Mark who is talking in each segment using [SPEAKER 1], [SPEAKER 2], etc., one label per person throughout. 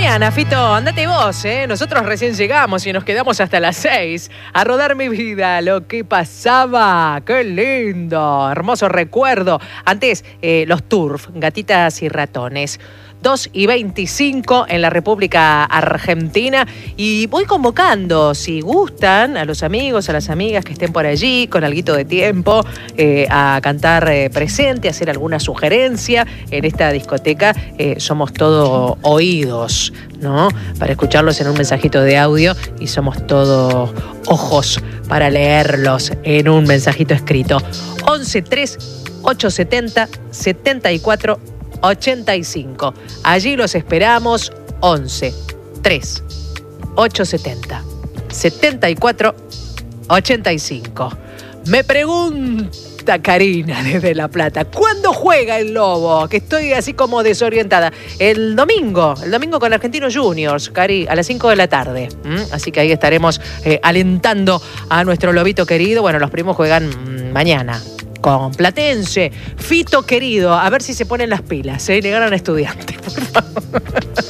[SPEAKER 1] mañana, Fito, andate vos, ¿eh? Nosotros recién llegamos y nos quedamos hasta las 6 a rodar mi vida, lo que pasaba. ¡Qué lindo! Hermoso recuerdo. Antes, los Turf, gatitas y ratones. 2:25 en la República Argentina y voy convocando, si gustan, a los amigos, a las amigas que estén por allí con alguito de tiempo a cantar presente, a hacer alguna sugerencia en esta discoteca. Somos todo oídos, ¿no? Para escucharlos en un mensajito de audio y somos todo ojos para leerlos en un mensajito escrito. 11 3 870 74 85. Allí los esperamos. 11 3 870 74 85. Me pregunta Karina desde La Plata, ¿cuándo juega el Lobo? Que estoy así como desorientada. El domingo con Argentinos Juniors, Cari, a las 5 de la tarde. Así que ahí estaremos alentando a nuestro lobito querido. Bueno, los primos juegan mañana con Platense. Fito querido, a ver si se ponen las pilas, le ganan a Estudiantes, por favor.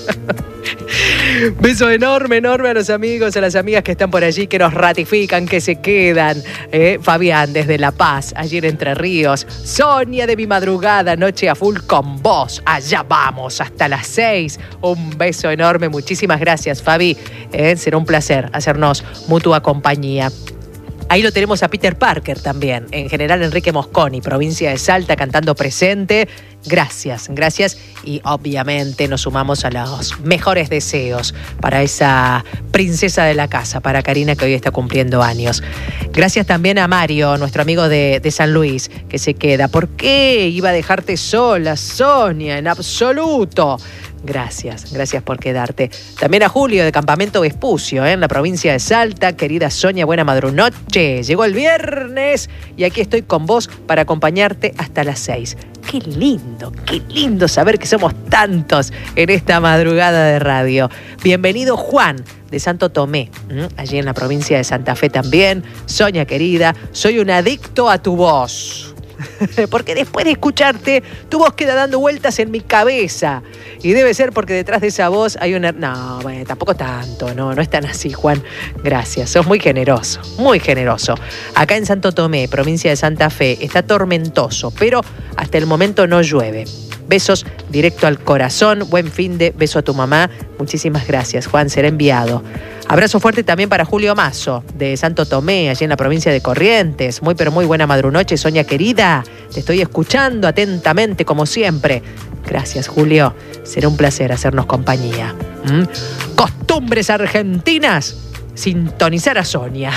[SPEAKER 1] Beso enorme a los amigos, a las amigas que están por allí, que nos ratifican, que se quedan. Fabián desde La Paz, allí en Entre Ríos. Sonia de mi madrugada, noche a full con vos. Allá vamos, hasta las 6. Un beso enorme, muchísimas gracias, Fabi. Será un placer hacernos mutua compañía. Ahí lo tenemos a Peter Parker también, en general Enrique Mosconi, provincia de Salta, cantando presente. Gracias y obviamente nos sumamos a los mejores deseos para esa princesa de la casa, para Karina que hoy está cumpliendo años. Gracias también a Mario, nuestro amigo de San Luis, que se queda. ¿Por qué iba a dejarte sola, Sonia? En absoluto. Gracias por quedarte. También a Julio de Campamento Vespucio, en la provincia de Salta. Querida Sonia, buena madrunoche. Llegó el viernes y aquí estoy con vos para acompañarte hasta las 6. Qué lindo saber que somos tantos en esta madrugada de radio. Bienvenido Juan de Santo Tomé, allí en la provincia de Santa Fe también. Sonia querida, soy un adicto a tu voz. Porque después de escucharte, tu voz queda dando vueltas en mi cabeza. Y debe ser porque detrás de esa voz hay una... No, bueno, tampoco tanto, no es tan así, Juan. Gracias, sos muy generoso. Acá en Santo Tomé, provincia de Santa Fe, está tormentoso, pero hasta el momento no llueve. Besos directo al corazón, buen fin de, beso a tu mamá. Muchísimas gracias, Juan, será enviado. Abrazo fuerte también para Julio Mazo, de Santo Tomé, allí en la provincia de Corrientes. Muy buena madrunoche, Sonia querida. Te estoy escuchando atentamente, como siempre. Gracias, Julio. Será un placer hacernos compañía. Costumbres argentinas, sintonizar a Sonia.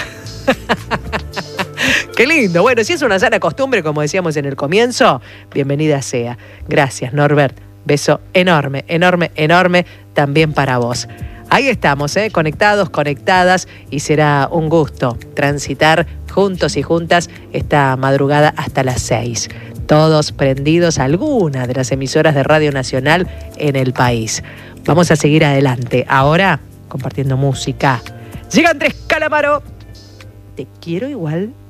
[SPEAKER 1] Qué lindo. Bueno, si es una sana costumbre, como decíamos en el comienzo, bienvenida sea. Gracias, Norbert. Beso enorme también para vos. Ahí estamos, conectados, conectadas, y será un gusto transitar juntos y juntas esta madrugada hasta las 6. Todos prendidos a alguna de las emisoras de Radio Nacional en el país. Vamos a seguir adelante. Ahora, compartiendo música. Llega Andrés Calamaro. Te quiero igual.